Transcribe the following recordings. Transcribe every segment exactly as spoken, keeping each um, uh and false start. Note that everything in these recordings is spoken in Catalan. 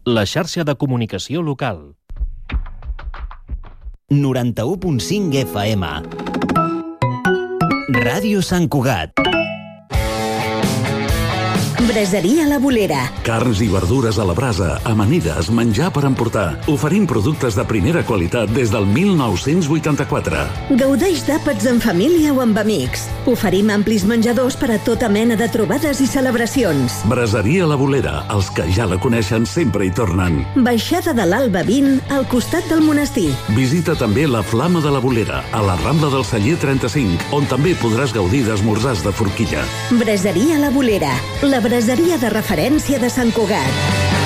la xarxa de comunicació local. noranta-u punt cinc F M. Ràdio Sant Cugat. Braseria La Bolera. Carns i verdures a la brasa, amanides, menjar per emportar. Oferim productes de primera qualitat des del mil nou-cents vuitanta-quatre. Gaudeix d'àpats en família o amb amics. Oferim amplis menjadors per a tota mena de trobades i celebracions. Braseria La Bolera. Els que ja la coneixen sempre hi tornen. Baixada de l'Alba vint, al costat del monestir. Visita també la Flama de la Bolera, a la Rambla del Celler trenta-cinc, on també podràs gaudir d'esmorzars de forquilla. Braseria La Bolera. La braseria de referència de Sant Cugat.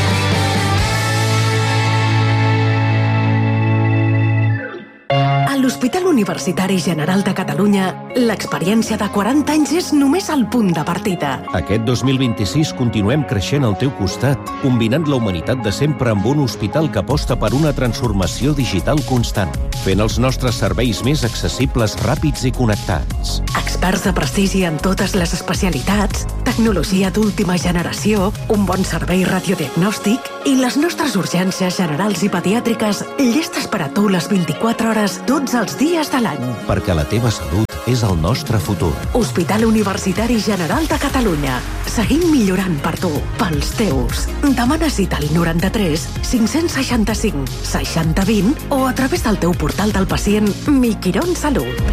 A l'Hospital Universitari General de Catalunya, l'experiència de quaranta anys és només el punt de partida. Aquest dos mil vint-i-sis continuem creixent al teu costat, combinant la humanitat de sempre amb un hospital que aposta per una transformació digital constant, fent els nostres serveis més accessibles, ràpids i connectats. Experts de prestigi en totes les especialitats, tecnologia d'última generació, un bon servei radiodiagnòstic i les nostres urgències generals i pediàtriques llestes per a tu les vint-i-quatre hores tots els dies de l'any. Perquè la teva salut és el nostre futur. Hospital Universitari General de Catalunya. Seguim millorant per tu, pels teus. Demana cita al noranta-tres cinc-cents seixanta-cinc seixanta vint o a través del teu portal del pacient Mi Quirón Salut.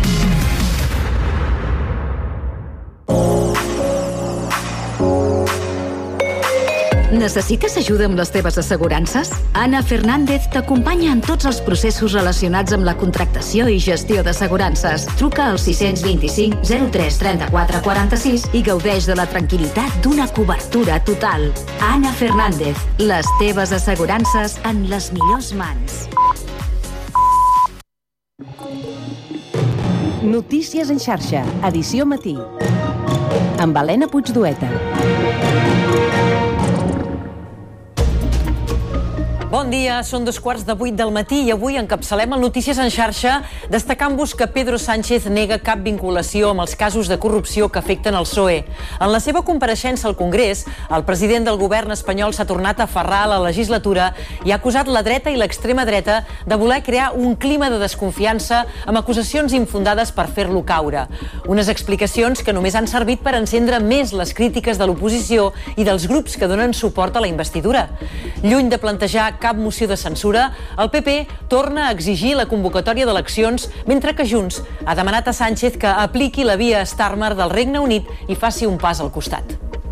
Necessites ajuda amb les teves assegurances? Anna Fernández t'acompanya en tots els processos relacionats amb la contractació i gestió d'assegurances. Truca al sis vint-i-cinc zero tres trenta-quatre quaranta-sis i gaudeix de la tranquil·litat d'una cobertura total. Anna Fernández, les teves assegurances en les millors mans. Notícies en xarxa, edició matí. Amb Helena Puigdueta. Bon dia, són dos quarts de vuit del matí i avui encapçalem el Notícies en xarxa destacant-vos que Pedro Sánchez nega cap vinculació amb els casos de corrupció que afecten el P S O E. En la seva compareixença al Congrés, el president del govern espanyol s'ha tornat a aferrar a la legislatura i ha acusat la dreta i l'extrema dreta de voler crear un clima de desconfiança amb acusacions infundades per fer-lo caure. Unes explicacions que només han servit per encendre més les crítiques de l'oposició i dels grups que donen suport a la investidura. Lluny de plantejar cap moció de censura, el P P torna a exigir la convocatòria d'eleccions, mentre que Junts ha demanat a Sánchez que apliqui la via Starmer del Regne Unit i faci un pas al costat.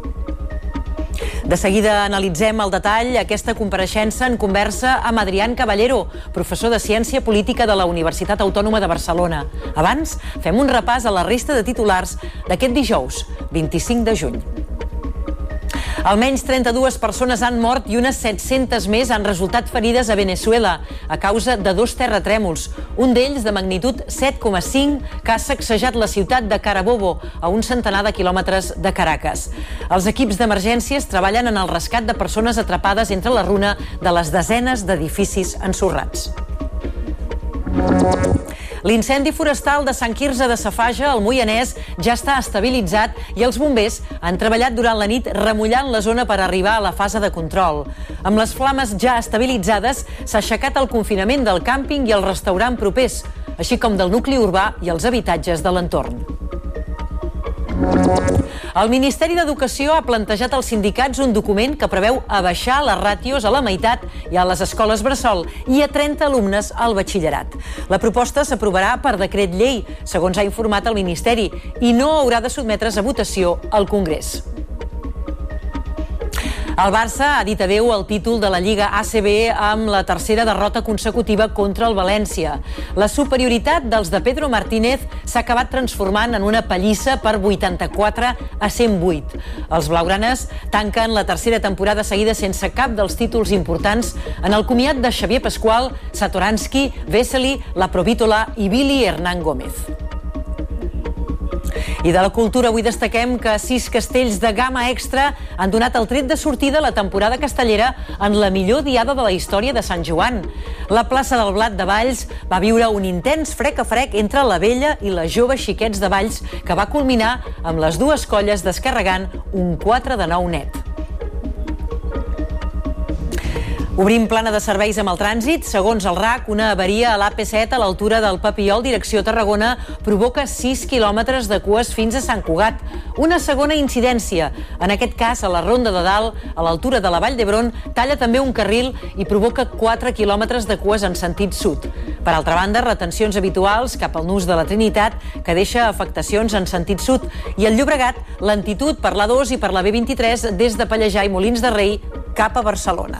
De seguida analitzem al detall aquesta compareixença en conversa amb Adrián Caballero, professor de Ciència Política de la Universitat Autònoma de Barcelona. Abans, fem un repàs a la resta de titulars d'aquest dijous, vint-i-cinc de juny. Almenys trenta-dues persones han mort i unes set-centes més han resultat ferides a Venezuela a causa de dos terratrèmols, un d'ells de magnitud set coma cinc que ha sacsejat la ciutat de Carabobo, a un centenar de quilòmetres de Caracas. Els equips d'emergències treballen en el rescat de persones atrapades entre la runa de les desenes d'edificis ensorrats. L'incendi forestal de Sant Quirze de Safaja, al Moianès, ja està estabilitzat i els bombers han treballat durant la nit remullant la zona per arribar a la fase de control. Amb les flames ja estabilitzades, s'ha aixecat el confinament del càmping i el restaurant propers, així com del nucli urbà i els habitatges de l'entorn. El Ministeri d'Educació ha plantejat als sindicats un document que preveu abaixar les ràtios a la meitat i a les escoles bressol i a trenta alumnes al batxillerat. La proposta s'aprovarà per decret llei, segons ha informat el Ministeri, i no haurà de sotmetre's a votació al Congrés. El Barça ha dit adeu al títol de la Lliga A C B amb la tercera derrota consecutiva contra el València. La superioritat dels de Pedro Martínez s'ha acabat transformant en una pallissa per vuitanta-quatre a cent vuit. Els blaugranes tanquen la tercera temporada seguida sense cap dels títols importants en el comiat de Xavier Pasqual, Satoranski, Vesely, La Provítola i Billy Hernán Gómez. I de la cultura avui destaquem que sis castells de gamma extra han donat el tret de sortida a la temporada castellera en la millor diada de la història de Sant Joan. La plaça del Blat de Valls va viure un intens frec a frec entre la vella i la jove xiquets de Valls que va culminar amb les dues colles descarregant un quatre de nou net. Obrim plana de serveis amb el trànsit. Segons el R A C, una avaria a l'A P set a l'altura del Papiol, direcció Tarragona, provoca sis quilòmetres de cues fins a Sant Cugat. Una segona incidència, en aquest cas a la Ronda de Dalt, a l'altura de la Vall d'Hebron, talla també un carril i provoca quatre quilòmetres de cues en sentit sud. Per altra banda, retencions habituals cap al nus de la Trinitat, que deixa afectacions en sentit sud. I al Llobregat, lentitud per l'A dos i per la B vint-i-tres des de Pallejà i Molins de Rei cap a Barcelona.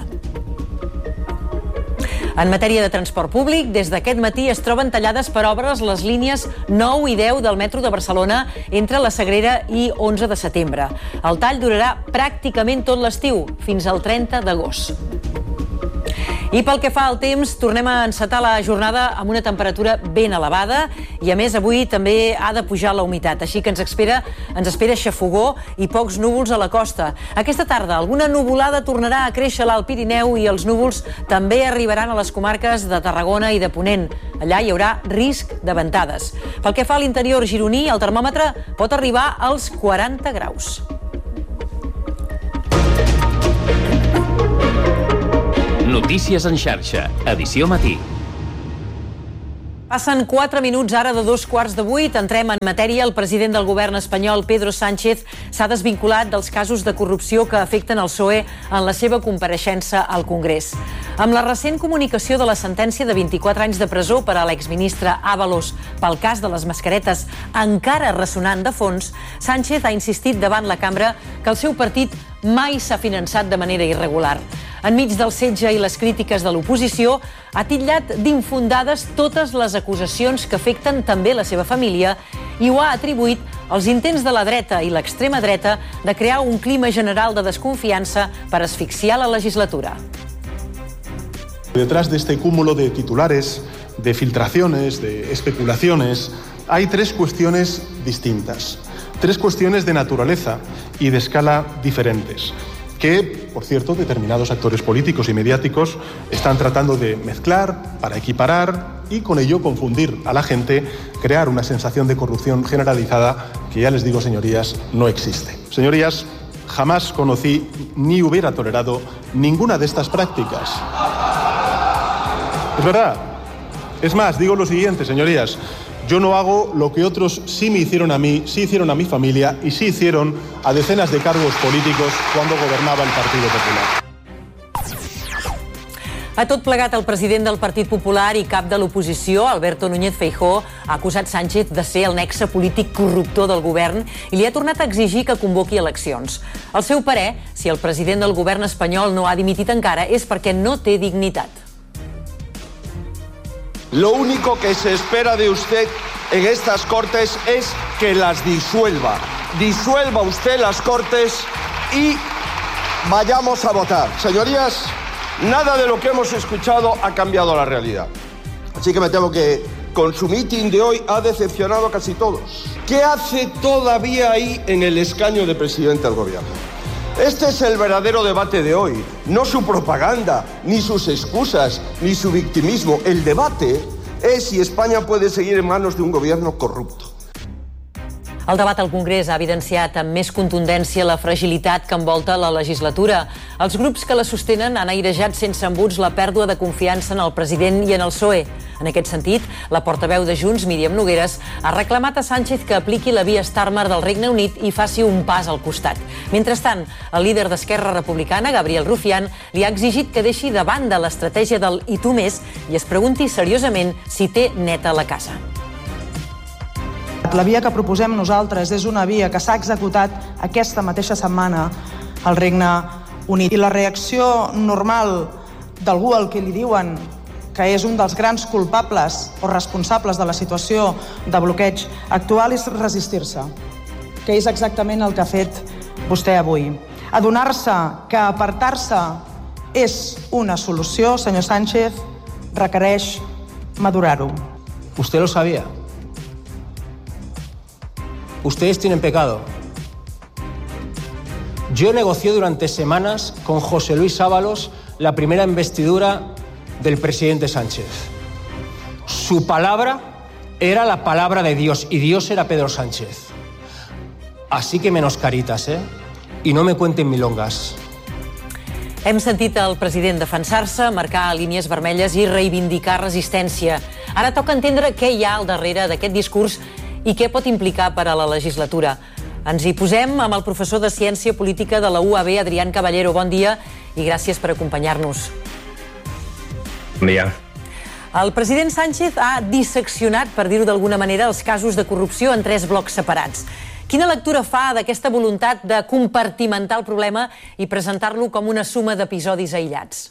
En matèria de transport públic, des d'aquest matí es troben tallades per obres les línies nou i deu del metro de Barcelona entre la Sagrera i onze de setembre. El tall durarà pràcticament tot l'estiu, fins al trenta d'agost. I pel que fa al temps, tornem a encetar la jornada amb una temperatura ben elevada i, a més, avui també ha de pujar la humitat, així que ens espera, ens espera xafogó i pocs núvols a la costa. Aquesta tarda, alguna nuvolada tornarà a créixer a l'Alt Pirineu i els núvols també arribaran a les comarques de Tarragona i de Ponent. Allà hi haurà risc de ventades. Pel que fa a l'interior gironí, el termòmetre pot arribar als quaranta graus. Notícies en xarxa, edició matí. Passen quatre minuts ara de dos quarts de vuit. Entrem en matèria. El president del govern espanyol, Pedro Sánchez, s'ha desvinculat dels casos de corrupció que afecten el P S O E en la seva compareixença al Congrés. Amb la recent comunicació de la sentència de vint-i-quatre anys de presó per a l'exministre Ábalos pel cas de les mascaretes encara ressonant de fons, Sánchez ha insistit davant la cambra que el seu partit mai s'ha finançat de manera irregular. Enmig del setge i les crítiques de l'oposició, ha titllat d'infundades totes les acusacions que afecten també la seva família i ho ha atribuït als intents de la dreta i l'extrema dreta de crear un clima general de desconfiança per asfixiar la legislatura. Detrás de este cúmulo de titulares, de filtraciones, de especulaciones, hay tres cuestiones distintas, tres cuestiones de naturaleza y de escala diferentes, que, por cierto, determinados actores políticos y mediáticos están tratando de mezclar para equiparar y con ello confundir a la gente, crear una sensación de corrupción generalizada que, ya les digo, señorías, no existe. Señorías, jamás conocí ni hubiera tolerado ninguna de estas prácticas. Es verdad. Es más, digo lo siguiente, señorías. Yo no hago lo que otros sí me hicieron a mí, sí hicieron a mi familia y sí hicieron a decenas de cargos políticos cuando gobernaba el Partido Popular. A tot plegat, el president del Partit Popular i cap de l'oposició, Alberto Núñez Feijóo, ha acusat Sánchez de ser el nexe polític corruptor del govern i li ha tornat a exigir que convoqui eleccions. Al seu parer, si el president del govern espanyol no ha dimitit encara, és perquè no té dignitat. Lo único que se espera de usted en estas Cortes es que las disuelva. Disuelva usted las Cortes y vayamos a votar. Señorías, nada de lo que hemos escuchado ha cambiado la realidad. Así que me temo que con su mitin de hoy ha decepcionado a casi todos. ¿Qué hace todavía ahí en el escaño de presidente del gobierno? Este es el verdadero debate de hoy, no su propaganda, ni sus excusas, ni su victimismo. El debate es si España puede seguir en manos de un gobierno corrupto. El debat al Congrés ha evidenciat amb més contundència la fragilitat que envolta la legislatura. Els grups que la sostenen han airejat sense embuts la pèrdua de confiança en el president i en el P S O E. En aquest sentit, la portaveu de Junts, Míriam Nogueras, ha reclamat a Sánchez que apliqui la via Starmer del Regne Unit i faci un pas al costat. Mentrestant, el líder d'Esquerra Republicana, Gabriel Rufián, li ha exigit que deixi de banda l'estratègia del i tu més i es pregunti seriosament si té neta la casa. La via que proposem nosaltres és una via que s'ha executat aquesta mateixa setmana al Regne Unit. I la reacció normal d'algú al que li diuen que és un dels grans culpables o responsables de la situació de bloqueig actual és resistir-se, que és exactament el que ha fet vostè avui. Adonar-se que apartar-se és una solució, senyor Sánchez, requereix madurar-ho. Usted lo sabía. Ustedes tienen pecado. Yo negocié durante semanas con José Luis Ábalos la primera investidura del presidente Sánchez. Su palabra era la palabra de Dios y Dios era Pedro Sánchez. Así que menos caritas, ¿eh? Y no me cuenten milongas. Hem sentit el president defensar-se, marcar línies vermelles i reivindicar resistència. Ara toca entendre què hi ha al darrere d'aquest discurs i què pot implicar per a la legislatura. Ens hi posem amb el professor de Ciència Política de la U A B, Adrián Caballero. Bon dia i gràcies per acompanyar-nos. Bon dia. El president Sánchez ha disseccionat, per dir-ho d'alguna manera, els casos de corrupció en tres blocs separats. Quina lectura fa d'aquesta voluntat de compartimentar el problema i presentar-lo com una suma d'episodis aïllats?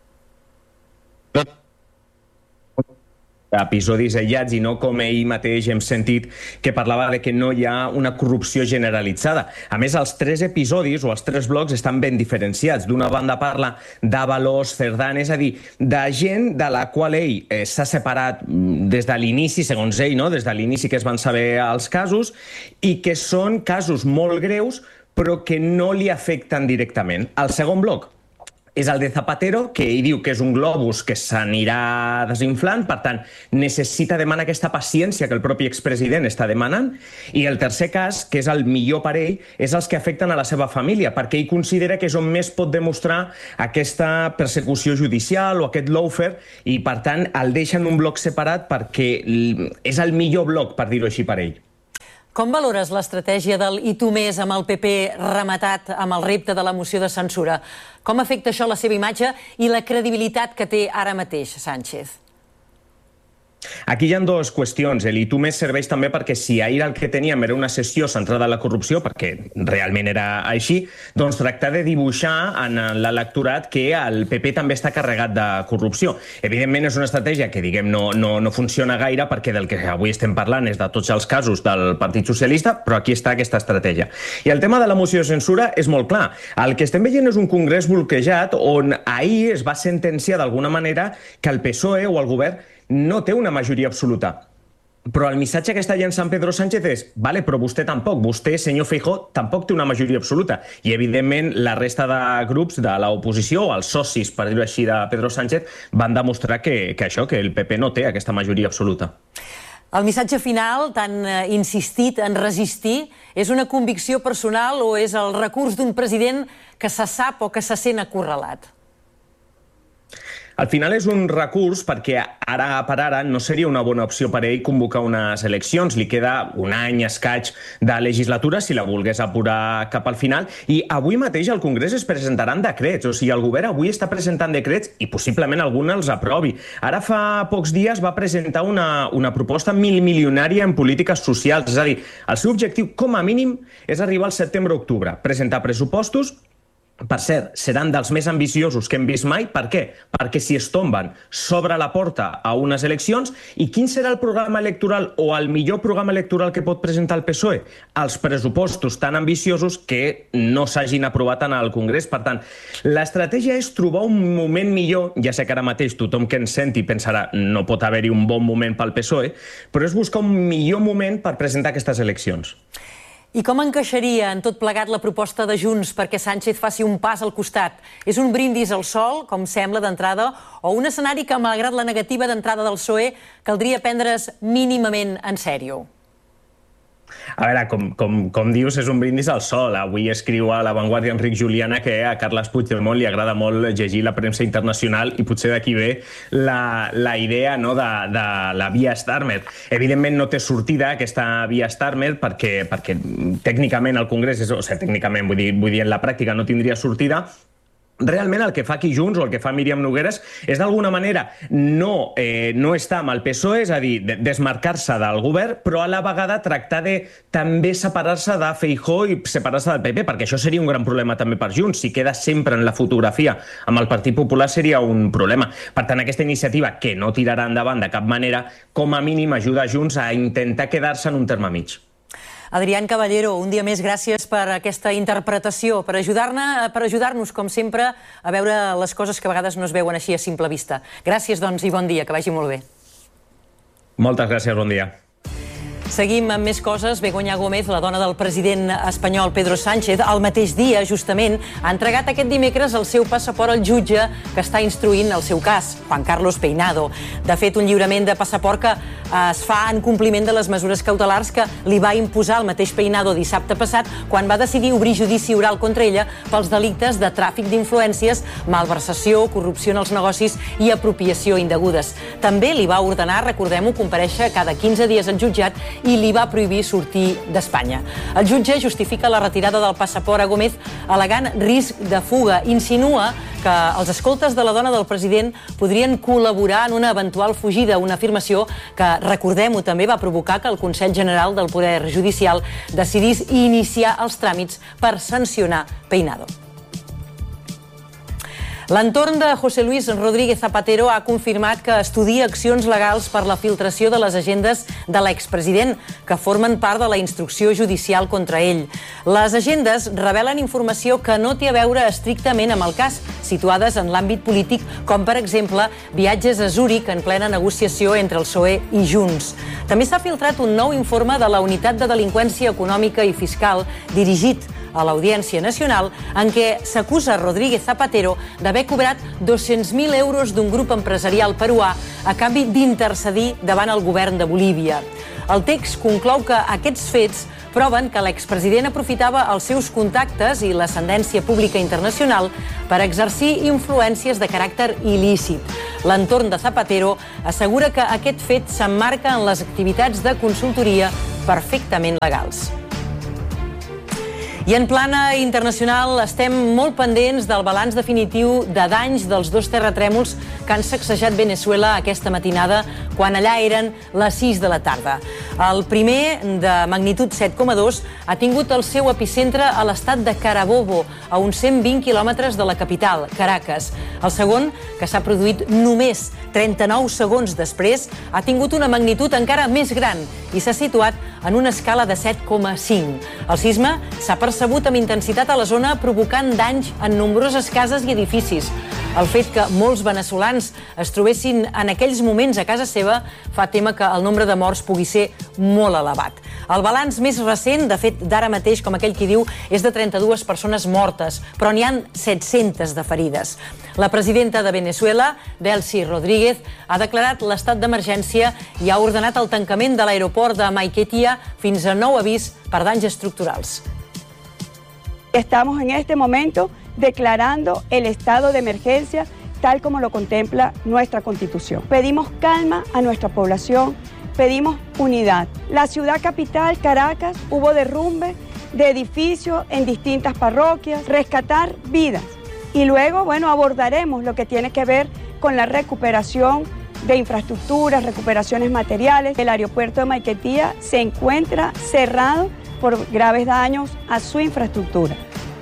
Episodis aïllats i no com ell mateix hem sentit que parlava de que no hi ha una corrupció generalitzada. A més, els tres episodis o els tres blocs estan ben diferenciats. D'una banda parla d'Ábalos, Cerdán, és a dir, de gent de la qual ell eh, s'ha separat des de l'inici, segons ell, no? des de l'inici que es van saber els casos, i que són casos molt greus però que no li afecten directament. El segon bloc és el de Zapatero, que ell diu que és un globus que s'anirà desinflant, per tant, necessita demanar aquesta paciència que el propi expresident està demanant. I el tercer cas, que és el millor per ell, és els que afecten a la seva família, perquè ell considera que és on més pot demostrar aquesta persecució judicial o aquest lawfare, i per tant el deixa en un bloc separat perquè és el millor bloc, per dir-ho així, per ell. Com valores l'estratègia del i tu més amb el P P rematat amb el repte de la moció de censura? Com afecta això la seva imatge i la credibilitat que té ara mateix Sánchez? Aquí hi ha dues qüestions. El i tu més serveix també perquè si ahir el que teníem era una sessió centrada en la corrupció, perquè realment era així, doncs tractar de dibuixar en l'electorat que el P P també està carregat de corrupció. Evidentment és una estratègia que diguem no, no, no funciona gaire perquè del que avui estem parlant és de tots els casos del Partit Socialista, però aquí està aquesta estratègia. I el tema de la moció de censura és molt clar. El que estem veient és un congrés bloquejat on ahir es va sentenciar d'alguna manera que el P S O E o el govern no té una majoria absoluta. Però el missatge que està llançant Pedro Sánchez és vale, però vostè tampoc, vostè, senyor Feijóo, tampoc té una majoria absoluta. I, evidentment, la resta de grups de l'oposició, o els socis, per dir-ho així, de Pedro Sánchez, van demostrar que, que això, que el P P no té aquesta majoria absoluta. El missatge final, tan insistit en resistir, és una convicció personal o és el recurs d'un president que se sap o que se sent acorralat? Al final és un recurs perquè ara per ara no seria una bona opció per ell convocar unes eleccions. Li queda un any escaig de legislatura si la volgués apurar cap al final. I avui mateix al Congrés es presentaran decrets. O sigui, el govern avui està presentant decrets i possiblement algun els aprovi. Ara fa pocs dies va presentar una, una proposta milmilionària en polítiques socials. És a dir, el seu objectiu com a mínim és arribar al setembre-octubre, presentar pressupostos. Per cert, seran dels més ambiciosos que hem vist mai. Per què? Perquè si es tomben, s'obre la porta a unes eleccions. I quin serà el programa electoral o el millor programa electoral que pot presentar el P S O E? Els pressupostos tan ambiciosos que no s'hagin aprovat en el Congrés. Per tant, l'estratègia és trobar un moment millor. Ja sé que ara mateix tothom que ens senti pensarà no pot haver-hi un bon moment pel P S O E, però és buscar un millor moment per presentar aquestes eleccions. I com encaixaria en tot plegat la proposta de Junts perquè Sánchez faci un pas al costat? És un brindis al sol, com sembla d'entrada, o un escenari que, malgrat la negativa d'entrada del P S O E, caldria prendre's mínimament en sèrio? A veure, com, com, com dius, és un brindis al sol. Avui escriu a La Vanguardia Enric Juliana que a Carles Puigdemont li agrada molt llegir la premsa internacional i potser d'aquí ve la, la idea no, de, de la via Starmer. Evidentment no té sortida aquesta via Starmer perquè, perquè tècnicament el Congrés, és, o sigui, tècnicament vull dir, vull dir en la pràctica no tindria sortida. Realment el que fa aquí Junts o el que fa Míriam Nogueras és d'alguna manera no, eh, no estar amb el P S O E, és a dir, desmarcar-se del govern, però a la vegada tractar de també separar-se de Feijóo i separar-se del P P, perquè això seria un gran problema també per Junts. Si queda sempre en la fotografia amb el Partit Popular seria un problema. Per tant, aquesta iniciativa, que no tirarà endavant de cap manera, com a mínim ajuda a Junts a intentar quedar-se en un terme mig. Adrián Caballero, un dia més gràcies per aquesta interpretació, per ajudar-nos, per ajudar-nos, com sempre, a veure les coses que a vegades no es veuen així a simple vista. Gràcies, doncs, i bon dia, que vagi molt bé. Moltes gràcies, bon dia. Seguim amb més coses. Begoña Gómez, la dona del president espanyol Pedro Sánchez, el mateix dia, justament, ha entregat aquest dimecres el seu passaport al jutge que està instruint el seu cas, Juan Carlos Peinado. De fet, un lliurament de passaport que es fa en compliment de les mesures cautelars que li va imposar el mateix Peinado dissabte passat quan va decidir obrir judici oral contra ella pels delictes de tràfic d'influències, malversació, corrupció en els negocis i apropiació indegudes. També li va ordenar, recordem-ho, comparèixer cada quinze dies al jutjat i li va prohibir sortir d'Espanya. El jutge justifica la retirada del passaport a Gómez al·legant risc de fuga. Insinua que els escoltes de la dona del president podrien col·laborar en una eventual fugida, una afirmació que, recordem-ho, també va provocar que el Consell General del Poder Judicial decidís iniciar els tràmits per sancionar Peinado. L'entorn de José Luis Rodríguez Zapatero ha confirmat que estudia accions legals per la filtració de les agendes de l'expresident, que formen part de la instrucció judicial contra ell. Les agendes revelen informació que no té a veure estrictament amb el cas, situades en l'àmbit polític, com per exemple viatges a Zúrich en plena negociació entre el P S O E i Junts. També s'ha filtrat un nou informe de la Unitat de Delinqüència Econòmica i Fiscal dirigit a l'Audiència Nacional, en què s'acusa Rodríguez Zapatero d'haver cobrat dos-cents mil euros d'un grup empresarial peruà a canvi d'intercedir davant el govern de Bolívia. El text conclou que aquests fets proven que l'expresident aprofitava els seus contactes i l'ascendència pública internacional per exercir influències de caràcter il·lícit. L'entorn de Zapatero assegura que aquest fet s'emmarca en les activitats de consultoria perfectament legals. I en plana internacional estem molt pendents del balanç definitiu de danys dels dos terratrèmols que han sacsejat Veneçuela aquesta matinada quan allà eren les sis de la tarda. El primer, de magnitud set coma dos, ha tingut el seu epicentre a l'estat de Carabobo, a uns cent vint quilòmetres de la capital, Caracas. El segon, que s'ha produït només trenta-nou segons després, ha tingut una magnitud encara més gran i s'ha situat en una escala de set coma cinc. El sisme s'ha percebut amb intensitat a la zona, provocant danys en nombroses cases i edificis. El fet que molts veneçolans es trobessin en aquells moments a casa seva fa témer que el nombre de morts pugui ser molt elevat. El balanç més recent, de fet d'ara mateix, com aquell qui diu, és de trenta-dues persones mortes, però n'hi ha set-centes de ferides. La presidenta de Veneçuela, Delcy Rodríguez, ha declarat l'estat d'emergència i ha ordenat el tancament de l'aeroport de Maiquetía fins a nou avís per danys estructurals. Estamos en este momento declarando el estado de emergencia tal como lo contempla nuestra Constitución. Pedimos calma a nuestra población, pedimos unidad. La ciudad capital, Caracas, hubo derrumbe de edificios en distintas parroquias, rescatar vidas. Y luego, bueno, abordaremos lo que tiene que ver con la recuperación de infraestructuras, recuperaciones materiales. El aeropuerto de Maiquetía se encuentra cerrado por graves daños a su infraestructura.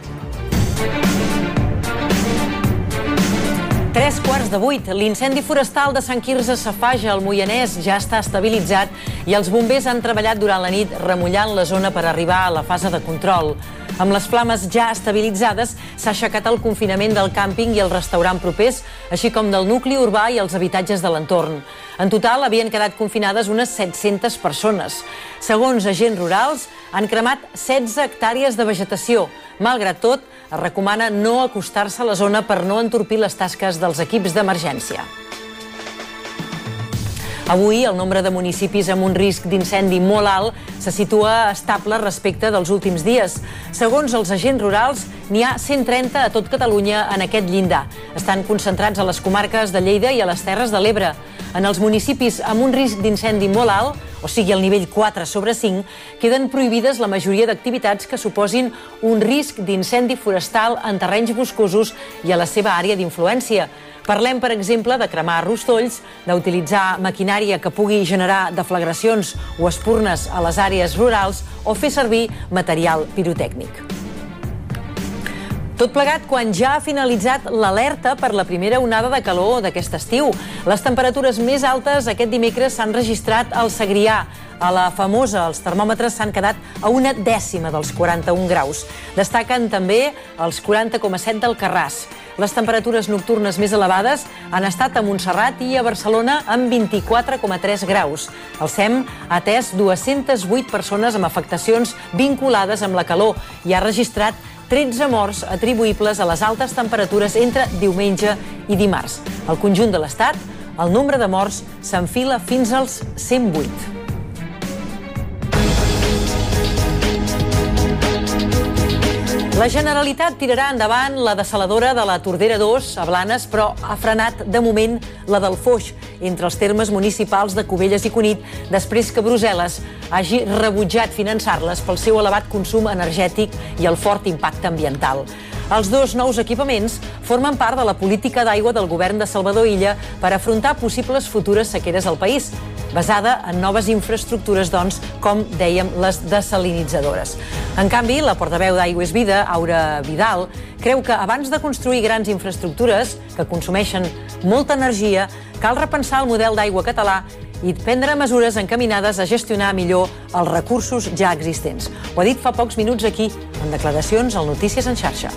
Tres quarts de vuit. L'incendi forestal de Sant Quirze Safaja, al Moianès, ja està estabilitzat i els bombers han treballat durant la nit remullant la zona per arribar a la fase de control. Amb les flames ja estabilitzades, s'ha aixecat el confinament del càmping i el restaurant propers, així com del nucli urbà i els habitatges de l'entorn. En total, havien quedat confinades unes set-centes persones. Segons agents rurals, han cremat setze hectàrees de vegetació. Malgrat tot, es recomana no acostar-se a la zona per no entorpir les tasques dels equips d'emergència. Avui, el nombre de municipis amb un risc d'incendi molt alt se situa estable respecte dels últims dies. Segons els agents rurals, n'hi ha cent trenta a tot Catalunya en aquest llindar. Estan concentrats a les comarques de Lleida i a les Terres de l'Ebre. En els municipis amb un risc d'incendi molt alt, o sigui el nivell quatre sobre cinc, queden prohibides la majoria d'activitats que suposin un risc d'incendi forestal en terrenys boscosos i a la seva àrea d'influència. Parlem, per exemple, de cremar rostolls, d'utilitzar maquinària que pugui generar deflagracions o espurnes a les àrees rurals o fer servir material pirotècnic. Tot plegat quan ja ha finalitzat l'alerta per la primera onada de calor d'aquest estiu. Les temperatures més altes aquest dimecres s'han registrat al Segrià. A la Famosa, els termòmetres s'han quedat a una dècima dels quaranta-un graus. Destaquen també els quaranta coma set del Carràs. Les temperatures nocturnes més elevades han estat a Montserrat i a Barcelona amb vint-i-quatre coma tres graus. El S E M ha atès dues-centes vuit persones amb afectacions vinculades amb la calor i ha registrat tretze morts atribuïbles a les altes temperatures entre diumenge i dimarts. Al conjunt de l'Estat, el nombre de morts s'enfila fins als cent vuit. La Generalitat tirarà endavant la dessaladora de la Tordera dos a Blanes, però ha frenat de moment la del Foix, entre els termes municipals de Cubelles i Cunit, després que Brussel·les hagi rebutjat finançar-les pel seu elevat consum energètic i el fort impacte ambiental. Els dos nous equipaments formen part de la política d'aigua del govern de Salvador Illa per afrontar possibles futures sequeres al país, basada en noves infraestructures, doncs, com dèiem, les desalinitzadores. En canvi, la portaveu d'Aigües Vida, Aura Vidal, creu que abans de construir grans infraestructures que consumeixen molta energia, cal repensar el model d'aigua català i prendre mesures encaminades a gestionar millor els recursos ja existents. Ho ha dit fa pocs minuts aquí, en declaracions al Notícies en xarxa.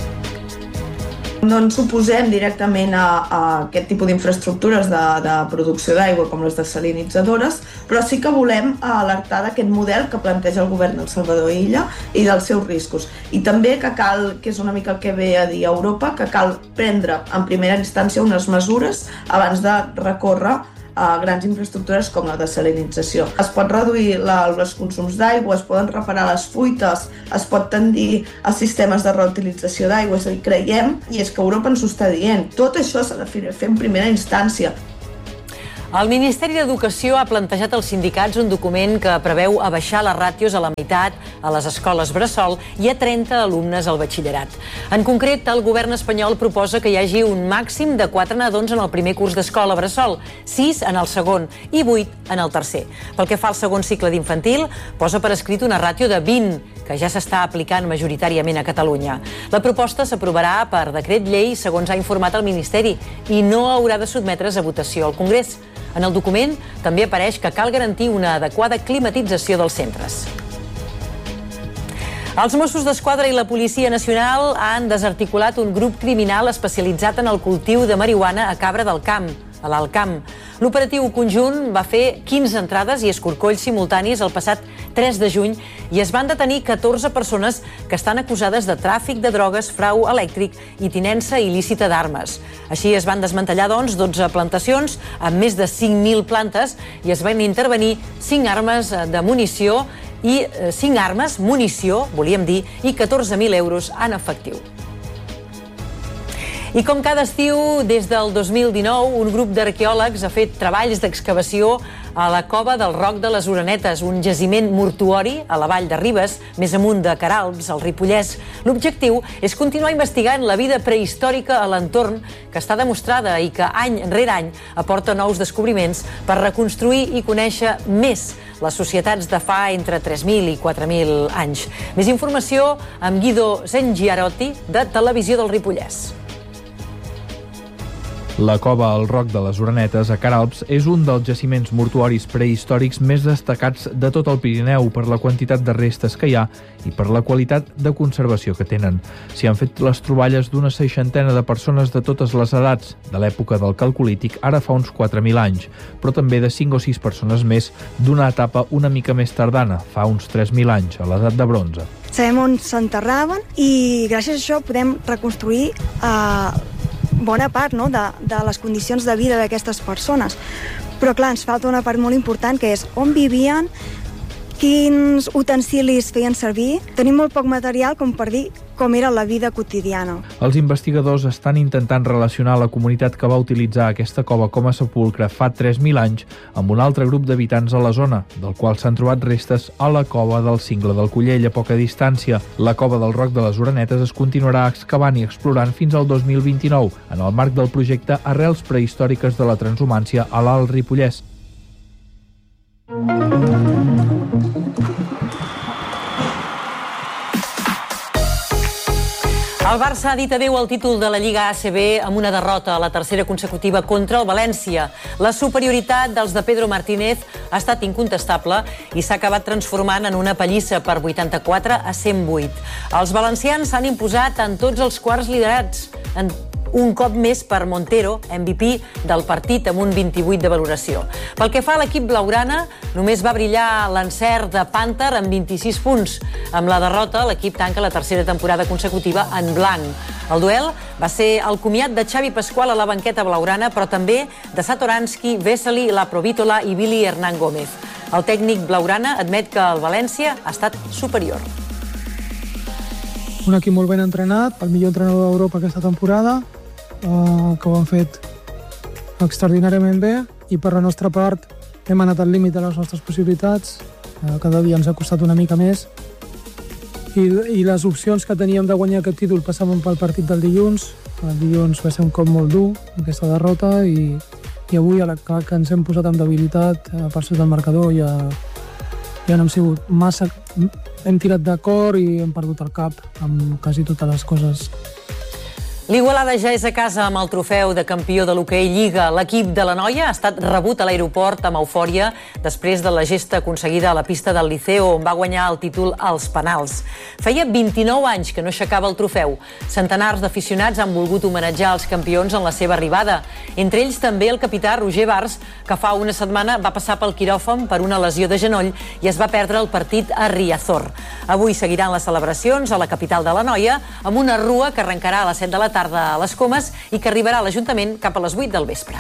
No ens oposem directament a, a aquest tipus d'infraestructures de, de producció d'aigua com les desalinitzadores, però sí que volem alertar d'aquest model que planteja el govern del Salvador Illa i dels seus riscos. I també que cal, que és una mica el que ve a dir a Europa, que cal prendre en primera instància unes mesures abans de recórrer a grans infraestructures com la desalinització. Es pot reduir la, els consums d'aigua, es poden reparar les fuites, es pot tendir a sistemes de reutilització d'aigua, és a dir, creiem, i és que Europa ens ho està dient, tot això s'ha de fer en primera instància. El Ministeri d'Educació ha plantejat als sindicats un document que preveu abaixar les ràtios a la meitat a les escoles bressol i a trenta alumnes al batxillerat. En concret, el govern espanyol proposa que hi hagi un màxim de quatre nadons en el primer curs d'escola bressol, sis en el segon i vuit en el tercer. Pel que fa al segon cicle d'infantil, posa per escrit una ràtio de vint, que ja s'està aplicant majoritàriament a Catalunya. La proposta s'aprovarà per decret llei, segons ha informat el Ministeri, i no haurà de sotmetre's a votació al Congrés. En el document també apareix que cal garantir una adequada climatització dels centres. Els Mossos d'Esquadra i la Policia Nacional han desarticulat un grup criminal especialitzat en el cultiu de marihuana a Cabra del Camp, a l'Alt Camp. L'operatiu conjunt va fer quinze entrades i escorcolls simultanis el passat tres de juny i es van detenir catorze persones que estan acusades de tràfic de drogues, frau elèctric i tinença il·lícita d'armes. Així es van desmantellar, doncs, dotze plantacions amb més de cinc mil plantes i es van intervenir cinc armes de munició i cinc armes, munició, volíem dir, i catorze mil euros en efectiu. I com cada estiu, des del dos mil dinou, un grup d'arqueòlegs ha fet treballs d'excavació a la cova del Roc de les Orenetes, un jaciment mortuori a la vall de Ribes, més amunt de Queralbs, al Ripollès. L'objectiu és continuar investigant la vida prehistòrica a l'entorn, que està demostrada i que any rere any aporta nous descobriments per reconstruir i conèixer més les societats de fa entre tres mil i quatre mil anys. Més informació amb Guido Sengiarotti, de Televisió del Ripollès. La cova al Roc de les Orenetes, a Queralbs, és un dels jaciments mortuoris prehistòrics més destacats de tot el Pirineu per la quantitat de restes que hi ha i per la qualitat de conservació que tenen. S'hi han fet les troballes d'una seixantena de persones de totes les edats, de l'època del Calcolític, ara fa uns quatre mil anys, però també de cinc o sis persones més d'una etapa una mica més tardana, fa uns tres mil anys, a l'edat de bronze. Sabem on s'enterraven i gràcies a això podem reconstruir eh, bona part, no?, de, de les condicions de vida d'aquestes persones. Però clar, ens falta una part molt important, que és on vivien, quins utensilis feien servir. Tenim molt poc material com per dir com era la vida quotidiana. Els investigadors estan intentant relacionar la comunitat que va utilitzar aquesta cova com a sepulcre fa tres mil anys amb un altre grup d'habitants a la zona, del qual s'han trobat restes a la cova del Cingle del Collell, a poca distància. La cova del Roc de les Orenetes es continuarà excavant i explorant fins al dos mil vint-i-nou, en el marc del projecte Arrels prehistòriques de la transhumància a l'Alt Ripollès. El Barça ha dit adéu al títol de la Lliga A C B amb una derrota a la tercera consecutiva contra el València. La superioritat dels de Pedro Martínez ha estat incontestable i s'ha acabat transformant en una pallissa per vuitanta-quatre a cent vuit. Els valencians s'han imposat en tots els quarts liderats, en un cop més per Montero, M V P del partit amb un vint-i-vuit de valoració. Pel que fa a l'equip blaugrana, només va brillar l'encert de Panther amb vint-i-sis punts. Amb la derrota, l'equip tanca la tercera temporada consecutiva en blanc. El duel va ser el comiat de Xavi Pasqual a la banqueta blaugrana, però també de Satoranski, Vesely, Laprovítola i Billy Hernán Gómez. El tècnic blaugrana admet que el València ha estat superior. Un equip molt ben entrenat, el millor entrenador d'Europa aquesta temporada, Uh, que ho han fet extraordinàriament bé, i per la nostra part hem anat al límit de les nostres possibilitats. Uh, cada dia ens ha costat una mica més i, i les opcions que teníem de guanyar aquest títol passaven pel partit del dilluns. El dilluns va ser un cop molt dur, aquesta derrota, i, i avui a la que, que ens hem posat amb debilitat uh, per sota del marcador ja, ja no hem sigut massa, hem tirat d'acord i hem perdut el cap amb quasi totes les coses. L'Igualada ja és a casa amb el trofeu de campió de l'hoquei Lliga. L'equip de la Noia ha estat rebut a l'aeroport amb eufòria després de la gesta aconseguida a la pista del Liceo, on va guanyar el títol als penals. Feia vint-i-nou anys que no aixecava el trofeu. Centenars d'aficionats han volgut homenatjar els campions en la seva arribada. Entre ells també el capità Roger Bars, que fa una setmana va passar pel quiròfan per una lesió de genoll i es va perdre el partit a Riazor. Avui seguiran les celebracions a la capital de la Noia amb una rua que arrencarà a les set de la tarda tarda a les Comes i que arribarà a l'Ajuntament cap a les vuit del vespre.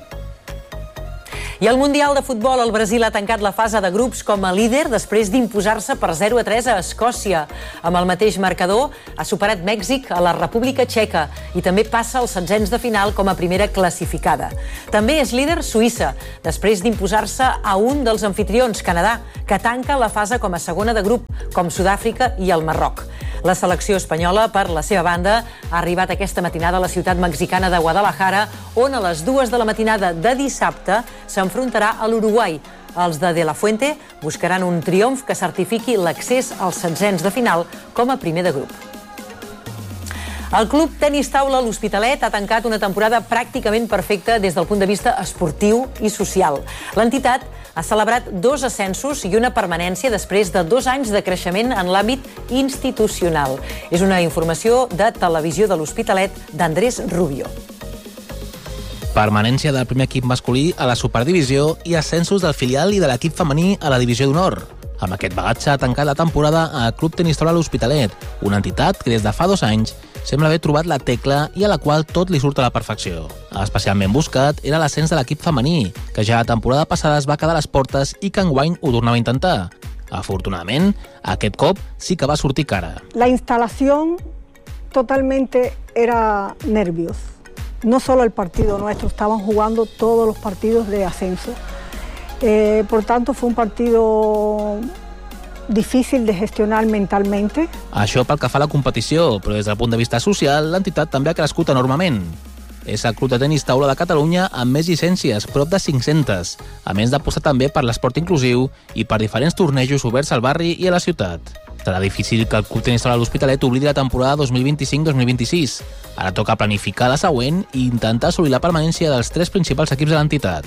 I al Mundial de Futbol, el Brasil ha tancat la fase de grups com a líder després d'imposar-se per zero a tres a Escòcia. Amb el mateix marcador, ha superat Mèxic a la República Txeca i també passa als setzents de final com a primera classificada. També és líder Suïssa, després d'imposar-se a un dels anfitrions, Canadà, que tanca la fase com a segona de grup, com Sud-àfrica i el Marroc. La selecció espanyola, per la seva banda, ha arribat aquesta matinada a la ciutat mexicana de Guadalajara, on a les dues de la matinada de dissabte s'enfrontarà a l'Uruguai. Els de De La Fuente buscaran un triomf que certifiqui l'accés als setzents de final com a primer de grup. El Club Tenis Taula L'Hospitalet ha tancat una temporada pràcticament perfecta des del punt de vista esportiu i social. L'entitat ha celebrat dos ascensos i una permanència després de dos anys de creixement en l'àmbit institucional. És una informació de Televisió de l'Hospitalet d'Andrés Rubio. Permanència del primer equip masculí a la Superdivisió i ascensos del filial i de l'equip femení a la Divisió d'Honor. Amb aquest bagatge ha tancat la temporada al Club Tenis Taula L'Hospitalet, una entitat que des de fa dos anys sembla haver trobat la tecla i a la qual tot li surt a la perfecció. Especialment buscat era l'ascens de l'equip femení, que ja la temporada passada es va quedar a les portes i que enguany ho tornava a intentar. Afortunadament, aquest cop sí que va sortir cara. La instalación totalmente era nervios. No solo el partido nuestro, estaban jugando todos los partidos de ascenso. Eh, por tanto, fue un partido difícil de gestionar mentalmente. Això pel que fa a la competició, però des del punt de vista social, l'entitat també ha crescut enormement. És el Club de Tenis Taula de Catalunya amb més llicències, prop de cinc-centes, a més d'apostar també per l'esport inclusiu i per diferents tornejos oberts al barri i a la ciutat. Serà difícil que el Club Tenis Taula de l'Hospitalet oblidi la temporada dos mil vint-i-cinc dos mil vint-i-sis. Ara toca planificar la següent i intentar assolir la permanència dels tres principals equips de l'entitat.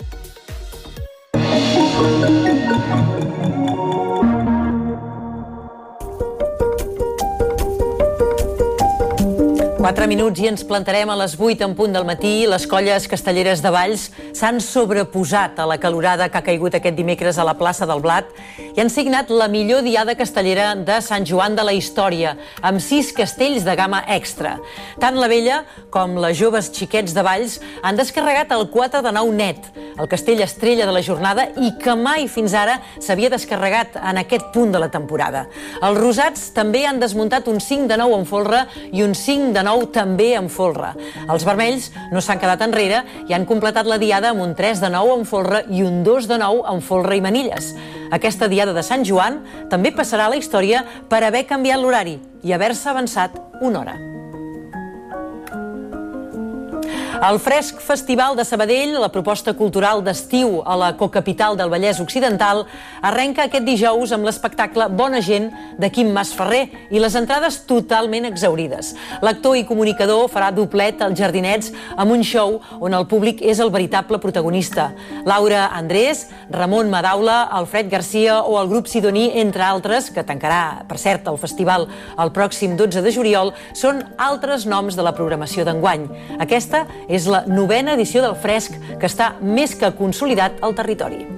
Quatre minuts i ens plantarem a les vuit en punt del matí. Les colles castelleres de Valls s'han sobreposat a la calorada que ha caigut aquest dimecres a la plaça del Blat i han signat la millor diada castellera de Sant Joan de la història, amb sis castells de gamma extra. Tant la vella com les joves xiquets de Valls han descarregat el quatre de nou net, el castell estrella de la jornada i que mai fins ara s'havia descarregat en aquest punt de la temporada. Els rosats també han desmuntat un cinc de nou en folre i un cinc de nou també en folre. Els vermells no s'han quedat enrere i han completat la diada amb un tres de nou en folre i un dos de nou en folre i manilles. Aquesta diada de Sant Joan també passarà a la història per haver canviat l'horari i haver-se avançat una hora. El Fresc Festival de Sabadell, la proposta cultural d'estiu a la cocapital del Vallès Occidental, arrenca aquest dijous amb l'espectacle Bona gent de Quim Masferrer i les entrades totalment exhaurides. L'actor i comunicador farà doblet als Jardinets amb un show on el públic és el veritable protagonista. Laura Andrés, Ramon Madaula, Alfred Garcia o el grup Sidoní, entre altres, que tancarà, per cert, el festival el pròxim dotze de juliol, són altres noms de la programació d'enguany. Aquesta és la novena edició del Fresc, que està més que consolidat al territori.